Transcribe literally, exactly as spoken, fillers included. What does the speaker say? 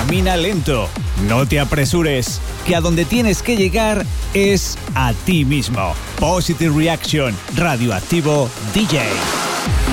camina lento. No te apresures, que a donde tienes que llegar es a ti mismo. Positive Reaction, Radioactivo D J.